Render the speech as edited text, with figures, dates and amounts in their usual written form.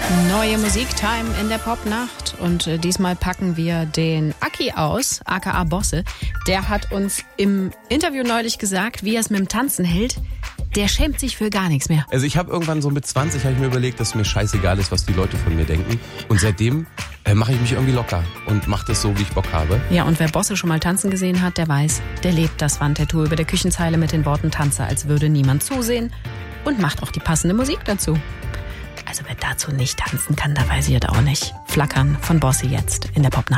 Neue Musiktime in der Popnacht und diesmal packen wir den Aki aus, aka Bosse. Der hat uns im Interview neulich gesagt, wie er es mit dem Tanzen hält. Der schämt sich für gar nichts mehr. Also ich habe irgendwann so mit 20 habe ich mir überlegt, dass mir scheißegal ist, was die Leute von mir denken. Und seitdem mache ich mich irgendwie locker und mache das so, wie ich Bock habe. Ja, und wer Bosse schon mal tanzen gesehen hat, der weiß, der lebt das Wandtattoo über der Küchenzeile mit den Worten Tanze, als würde niemand zusehen und macht auch die passende Musik dazu. Also wer dazu nicht tanzen kann, da weiß ich es auch nicht. Flackern von Bosse jetzt in der Popnacht.